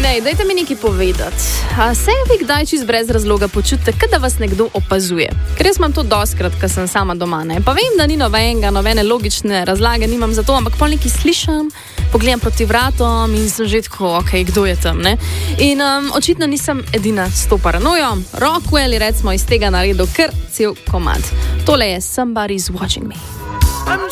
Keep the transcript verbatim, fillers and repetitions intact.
Ej, dajte mi nekaj povedati. A se vi kdaj čist brez razloga počutite, kot da vas nekdo opazuje? Ker jaz imam to doskrat, ko sem sama doma, ne? Pa vem, da ni novenega, nobene logične razlage nimam za to, ampak pol nekaj slišam, pogledam proti vratom in sem že tako, ok, kdo je tam, ne? In um, očitno nisem edina s to paranojo. Rockwell je recimo iz tega naredil kar cel komad. Tole je Somebody's Watching Me.